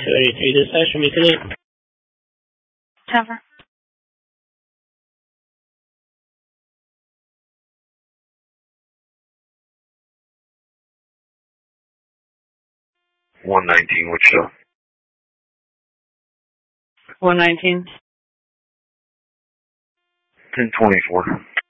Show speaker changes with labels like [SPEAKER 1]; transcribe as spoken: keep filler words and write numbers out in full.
[SPEAKER 1] two eighty-three, this session, we connect.
[SPEAKER 2] Cover.
[SPEAKER 3] one nineteen, which show?
[SPEAKER 2] one nineteen.
[SPEAKER 3] ten twenty-four.